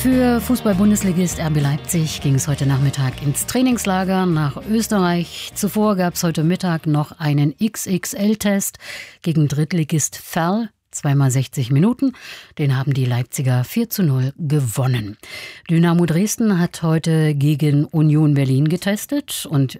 Für Fußball-Bundesligist RB Leipzig ging es heute Nachmittag ins Trainingslager nach Österreich. Zuvor gab es heute Mittag noch einen XXL-Test gegen Drittligist Verl. 2x60 Minuten. Den haben die Leipziger 4:0 gewonnen. Dynamo Dresden hat heute gegen Union Berlin getestet und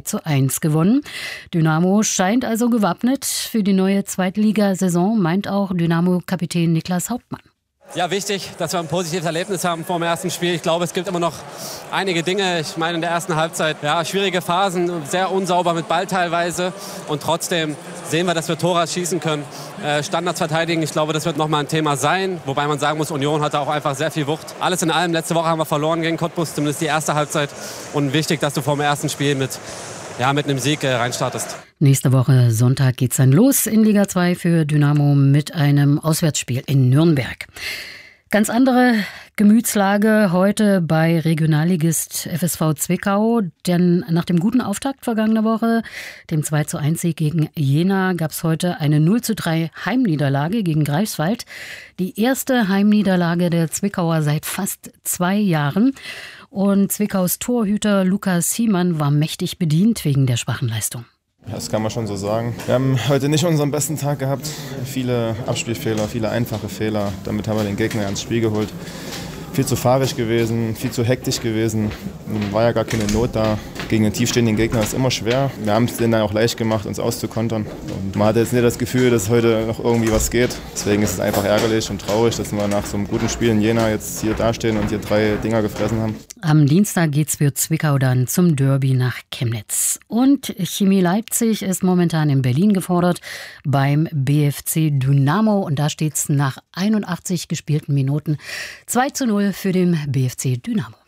2:1 gewonnen. Dynamo scheint also gewappnet für die neue Zweitligasaison, meint auch Dynamo-Kapitän Niklas Hauptmann. Ja, wichtig, dass wir ein positives Erlebnis haben vor dem ersten Spiel. Ich glaube, es gibt immer noch einige Dinge. Ich meine, in der ersten Halbzeit, ja, schwierige Phasen, sehr unsauber mit Ball teilweise. Und trotzdem sehen wir, dass wir Tore schießen können. Standards verteidigen, ich glaube, das wird nochmal ein Thema sein. Wobei man sagen muss, Union hatte auch einfach sehr viel Wucht. Alles in allem, letzte Woche haben wir verloren gegen Cottbus, zumindest die erste Halbzeit. Und wichtig, dass du vor dem ersten Spiel mit einem Sieg reinstartest. Nächste Woche Sonntag geht's dann los in Liga 2 für Dynamo mit einem Auswärtsspiel in Nürnberg. Ganz andere Gemütslage heute bei Regionalligist FSV Zwickau, denn nach dem guten Auftakt vergangene Woche, dem 2:1 gegen Jena, gab es heute eine 0:3 Heimniederlage gegen Greifswald. Die erste Heimniederlage der Zwickauer seit fast 2 Jahren. Und Zwickaus Torhüter Lukas Hiemann war mächtig bedient wegen der schwachen Leistung. Ja, das kann man schon so sagen. Wir haben heute nicht unseren besten Tag gehabt. Viele Abspielfehler, viele einfache Fehler. Damit haben wir den Gegner ans Spiel geholt. Viel zu fahrig gewesen, viel zu hektisch gewesen. War ja gar keine Not da. Gegen einen tiefstehenden Gegner ist immer schwer. Wir haben es denen dann auch leicht gemacht, uns auszukontern. Und man hatte jetzt nicht das Gefühl, dass heute noch irgendwie was geht. Deswegen ist es einfach ärgerlich und traurig, dass wir nach so einem guten Spiel in Jena jetzt hier dastehen und hier 3 Dinger gefressen haben. Am Dienstag geht's für Zwickau dann zum Derby nach Chemnitz. Und Chemie Leipzig ist momentan in Berlin gefordert beim BFC Dynamo. Und da steht's nach 81 gespielten Minuten 2:0 für den BFC Dynamo.